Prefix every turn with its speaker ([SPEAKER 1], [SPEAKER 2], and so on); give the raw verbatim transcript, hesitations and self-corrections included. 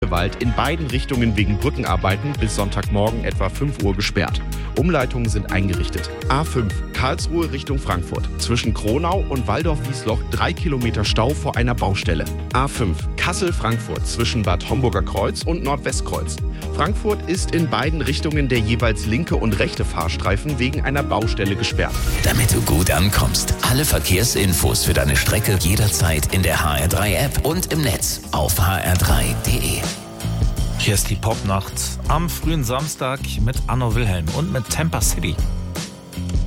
[SPEAKER 1] Grunewald in beiden Richtungen wegen Brückenarbeiten bis Sonntagmorgen etwa fünf Uhr gesperrt. Umleitungen sind eingerichtet. A fünf Karlsruhe Richtung Frankfurt. Zwischen Kronau und Waldorf-Wiesloch drei Kilometer Stau vor einer Baustelle. A fünf Kassel-Frankfurt zwischen Bad Homburger Kreuz und Nordwestkreuz. Frankfurt ist in beiden Richtungen der jeweils linke und rechte Fahrstreifen wegen einer Baustelle gesperrt.
[SPEAKER 2] Damit du gut ankommst, alle Verkehrsinfos für deine Strecke jederzeit in der H R drei App und im Netz auf h r drei punkt d e.
[SPEAKER 3] Hier ist die Popnacht am frühen Samstag mit Anno Wilhelm und mit Tampa City.